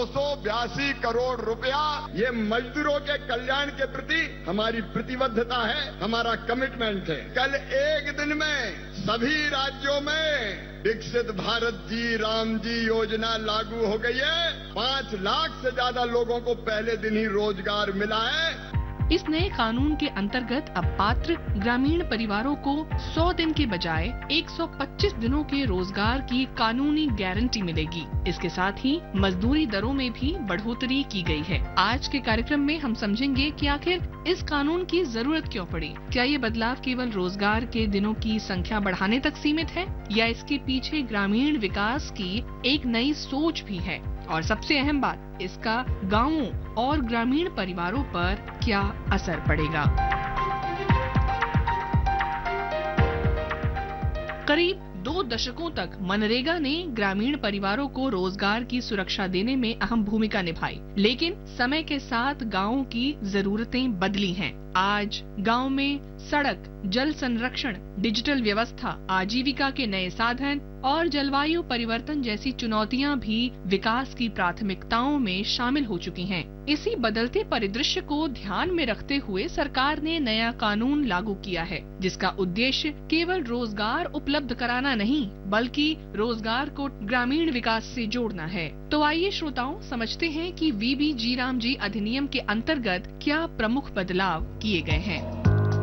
282 करोड़ रुपया, ये मजदूरों के कल्याण के प्रति हमारी प्रतिबद्धता है, हमारा कमिटमेंट है। कल एक दिन में सभी राज्यों में विकसित भारत जी राम जी योजना लागू हो गई है। 5 लाख से ज्यादा लोगों को पहले दिन ही रोजगार मिला है। इस नए कानून के अंतर्गत अब पात्र ग्रामीण परिवारों को 100 दिन के बजाय 125 दिनों के रोजगार की कानूनी गारंटी मिलेगी। इसके साथ ही मजदूरी दरों में भी बढ़ोतरी की गई है। आज के कार्यक्रम में हम समझेंगे कि आखिर इस कानून की जरूरत क्यों पड़ी। क्या ये बदलाव केवल रोजगार के दिनों की संख्या बढ़ाने तक सीमित है या इसके पीछे ग्रामीण विकास की एक नई सोच भी है, और सबसे अहम बात, इसका गांवों और ग्रामीण परिवारों पर क्या असर पड़ेगा। करीब 2 दशकों तक मनरेगा ने ग्रामीण परिवारों को रोजगार की सुरक्षा देने में अहम भूमिका निभाई, लेकिन समय के साथ गांवों की जरूरतें बदली हैं। आज गांव में सड़क, जल संरक्षण, डिजिटल व्यवस्था, आजीविका के नए साधन और जलवायु परिवर्तन जैसी चुनौतियां भी विकास की प्राथमिकताओं में शामिल हो चुकी हैं। इसी बदलते परिदृश्य को ध्यान में रखते हुए सरकार ने नया कानून लागू किया है, जिसका उद्देश्य केवल रोजगार उपलब्ध कराना नहीं, बल्कि रोजगार को ग्रामीण विकास से जोड़ना है। तो आइए श्रोताओं, समझते हैं कि वीबी जी राम जी अधिनियम के अंतर्गत क्या प्रमुख बदलाव किए गए हैं।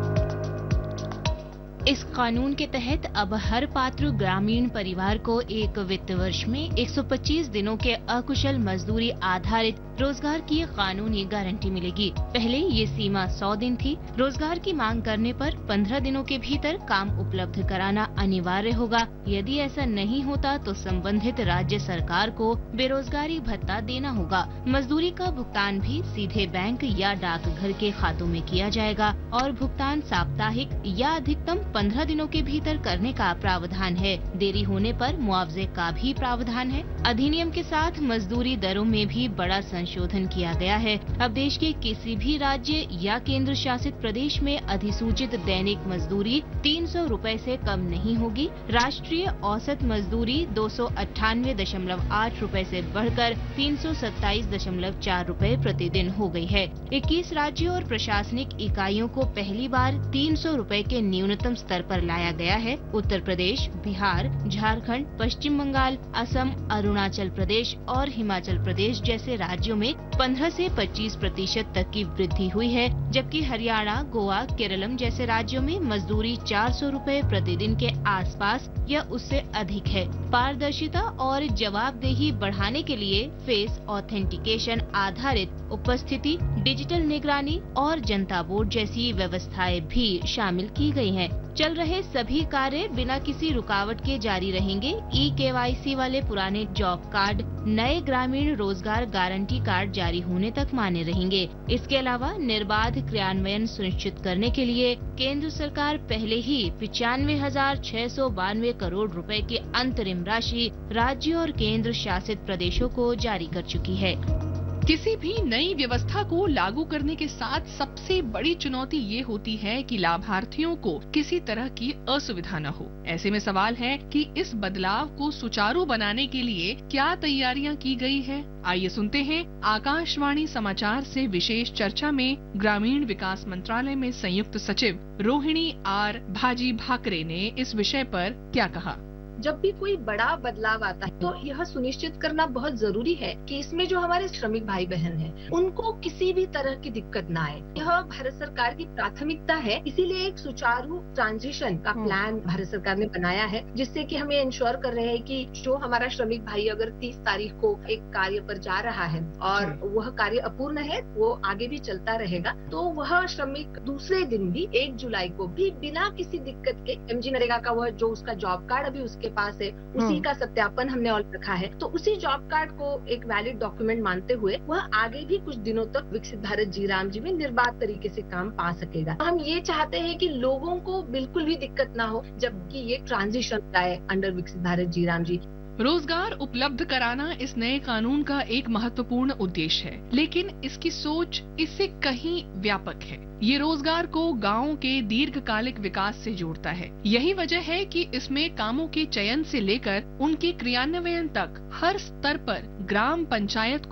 इस कानून के तहत अब हर पात्र ग्रामीण परिवार को एक वित्त वर्ष में 125 दिनों के अकुशल मजदूरी आधारित रोजगार की कानूनी गारंटी मिलेगी। पहले ये सीमा 100 दिन थी। रोजगार की मांग करने पर 15 दिनों के भीतर काम उपलब्ध कराना अनिवार्य होगा। यदि ऐसा नहीं होता तो संबंधित राज्य सरकार को बेरोजगारी भत्ता देना होगा। मजदूरी का भुगतान भी सीधे बैंक या डाकघर के खातों में किया जाएगा और भुगतान साप्ताहिक या अधिकतम 15 दिनों के भीतर करने का प्रावधान है। देरी होने पर मुआवजे का भी प्रावधान है। अधिनियम के साथ मजदूरी दरों में भी बड़ा संशोधन किया गया है। अब देश के किसी भी राज्य या केंद्र शासित प्रदेश में अधिसूचित दैनिक मजदूरी 300 रुपए से कम नहीं होगी। राष्ट्रीय औसत मजदूरी 298.8 रुपए से बढ़कर 327.4 रुपए प्रतिदिन हो गई है। 21 राज्यों और प्रशासनिक इकाइयों को पहली बार 300 रुपए के न्यूनतम स्तर पर लाया गया है। उत्तर प्रदेश, बिहार, झारखंड, पश्चिम बंगाल, असम, अरुणाचल प्रदेश और हिमाचल प्रदेश जैसे राज्यों में 15 से 25% तक की वृद्धि हुई है, जबकि हरियाणा, गोवा, केरलम जैसे राज्यों में मजदूरी 400 रुपए प्रतिदिन के आसपास या उससे अधिक है। पारदर्शिता और जवाबदेही बढ़ाने के लिए फेस ऑथेंटिकेशन आधारित उपस्थिति, डिजिटल निगरानी और जनता बोर्ड जैसी व्यवस्थाएं भी शामिल की गई हैं। चल रहे सभी कार्य बिना किसी रुकावट के जारी रहेंगे। ई-केवाईसी वाले पुराने जॉब कार्ड नए ग्रामीण रोजगार गारंटी कार्ड जारी होने तक मान्य रहेंगे। इसके अलावा निर्बाध क्रियान्वयन सुनिश्चित करने के लिए केंद्र सरकार पहले ही 95,692 करोड़ रुपए की अंतरिम राशि राज्य और केंद्र शासित प्रदेशों को जारी कर चुकी है। किसी भी नई व्यवस्था को लागू करने के साथ सबसे बड़ी चुनौती ये होती है कि लाभार्थियों को किसी तरह की असुविधा न हो। ऐसे में सवाल है कि इस बदलाव को सुचारू बनाने के लिए क्या तैयारियां की गई है। आइए सुनते हैं आकाशवाणी समाचार से विशेष चर्चा में ग्रामीण विकास मंत्रालय में संयुक्त सचिव रोहिणी आर भाजी भाकरे ने इस विषय पर क्या कहा। जब भी कोई बड़ा बदलाव आता है तो यह सुनिश्चित करना बहुत जरूरी है कि इसमें जो हमारे श्रमिक भाई बहन हैं, उनको किसी भी तरह की दिक्कत ना आए। यह भारत सरकार की प्राथमिकता है, इसीलिए एक सुचारू ट्रांजिशन का प्लान भारत सरकार ने बनाया है, जिससे कि हमें इंश्योर कर रहे हैं कि जो हमारा श्रमिक भाई अगर 30 तारीख को एक कार्य पर जा रहा है और वह कार्य अपूर्ण है, वो आगे भी चलता रहेगा, तो वह श्रमिक दूसरे दिन भी 1 जुलाई को भी बिना किसी दिक्कत के एमजी नरेगा का वह जो उसका जॉब कार्ड अभी उसके पास है, उसी का सत्यापन हमने और रखा है, तो उसी जॉब कार्ड को एक वैलिड डॉक्यूमेंट मानते हुए वह आगे भी कुछ दिनों तक विकसित भारत जी राम जी में निर्बाध तरीके से काम पा सकेगा। हम ये चाहते हैं कि लोगों को बिल्कुल भी दिक्कत ना हो जबकि ये ट्रांजिशन आए अंडर विकसित भारत जी राम जी। रोजगार उपलब्ध कराना इस नए कानून का एक महत्वपूर्ण उद्देश्य है, लेकिन इसकी सोच इससे कहीं व्यापक है। ये रोजगार को गांवों के दीर्घकालिक विकास से जोड़ता है। यही वजह है कि इसमें कामों के चयन से लेकर उनके क्रियान्वयन तक हर स्तर पर ग्राम पंचायत